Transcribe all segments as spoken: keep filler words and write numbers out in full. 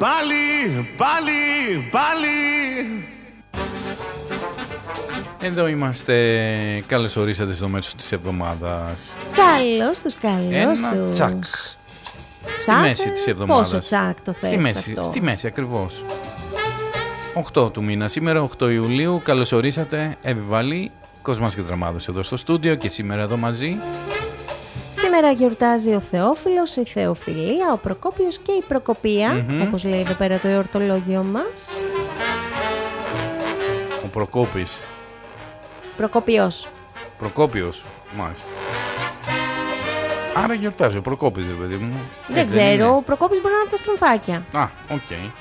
πάλι, πάλι, πάλι. Εδώ είμαστε. Καλώς ορίσατε στο μέσο της εβδομάδας. Καλώς τους, καλώς Ένα τους. τσακ. Στη μέση της εβδομάδας. Πόσο τσακ το θες στη μέση, αυτό? Στη μέση ακριβώς. οκτώ του μήνα σήμερα, οκτώ Ιουλίου. Καλώς ορίσατε. Εβιβάλη, Κοσμάς και Δραμάδος εδώ στο στούντιο και σήμερα εδώ μαζί. Σήμερα γιορτάζει ο Θεόφιλος, η Θεοφιλία, ο Προκόπιος και η Προκοπία, Mm-hmm. όπως λέει εδώ πέρα το εορτολόγιο μας. Ο Προκόπης. Προκοπιός. Προκόπιος, μάλιστα. Άρα γιορτάζει ο Προκόπης, ρε παιδί μου. Δεν Ε, ξέρω, είναι. ο Προκόπης μπορεί να είναι από τα στρομφάκια. Α, οκ. Okay.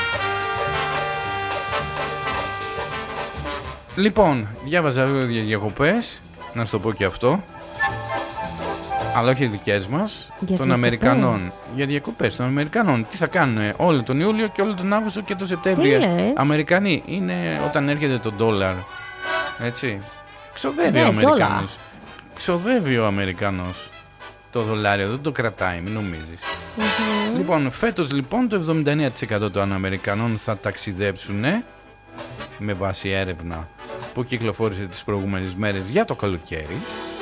Λοιπόν, διάβαζα για διακοπές, να σου το πω και αυτό. Αλλά όχι δικές μας, Για των διακοπές. Αμερικανών. Για διακοπές των Αμερικανών. Τι θα κάνουν όλο τον Ιούλιο και όλο τον Αύγουστο και τον Σεπτέμβριο. Τι λες? Αμερικανοί είναι όταν έρχεται το ντόλαρ. Έτσι. Ξοδεύει Ναι, ο κιόλα. Αμερικανός. Ξοδεύει ο Αμερικανός το δολάριο, δεν το κρατάει, μην νομίζεις. Mm-hmm. Λοιπόν, φέτος λοιπόν το εβδομήντα εννέα τοις εκατό των Αμερικανών θα ταξιδέψουν με βάση έρευνα που κυκλοφόρησε τις προηγούμενες μέρες για το καλοκαίρι.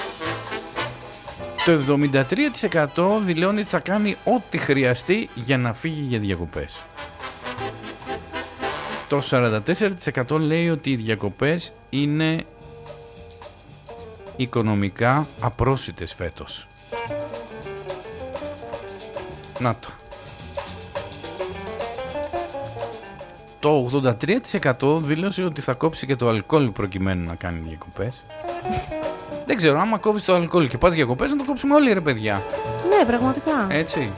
Το εβδομήντα τρία τοις εκατό δηλώνει ότι θα κάνει ό,τι χρειαστεί για να φύγει για διακοπές. Το σαράντα τέσσερα τοις εκατό λέει ότι οι διακοπές είναι οικονομικά απρόσιτες φέτος. Να το. Το ογδόντα τρία τοις εκατό δήλωσε ότι θα κόψει και το αλκοόλ προκειμένου να κάνει διακοπές. Δεν ξέρω, άμα κόβεις το αλκοόλ και πας διακοπές, να το κόψουμε όλοι, ρε παιδιά. Ναι, πραγματικά. Έτσι.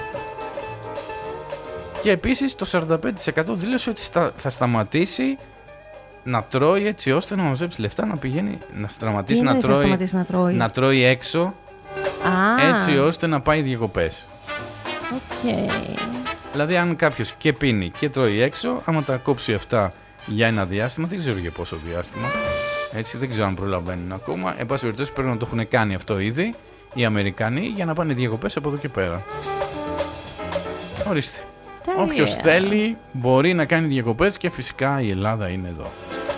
Και επίσης το σαράντα πέντε τοις εκατό δήλωσε ότι στα, θα σταματήσει να τρώει έτσι ώστε να μαζέψει λεφτά, να πηγαίνει, να σταματήσει, να, θα τρώει, σταματήσει να τρώει. να τρώει έξω, Α, έτσι ώστε να πάει διακοπές. οκ. Δηλαδή αν κάποιος και πίνει και τρώει έξω, άμα τα κόψει αυτά για ένα διάστημα, δεν ξέρω για πόσο διάστημα, έτσι δεν ξέρω αν προλαβαίνουν ακόμα, εν πάση περιπτώσει πρέπει να το έχουν κάνει αυτό ήδη οι Αμερικανοί για να πάνε διακοπές από εδώ και πέρα. Ορίστε. Τέλεια. Όποιος θέλει μπορεί να κάνει διακοπές και φυσικά η Ελλάδα είναι εδώ.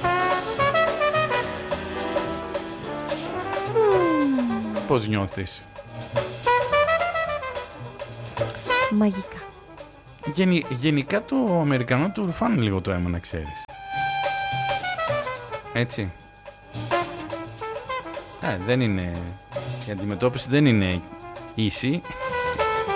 Mm. Πώς νιώθεις? Μαγικά. Γενι, γενικά το Αμερικανό του ρουφάνε λίγο το αίμα, να ξέρεις. Έτσι. Ε, δεν είναι... Η αντιμετώπιση δεν είναι ίση.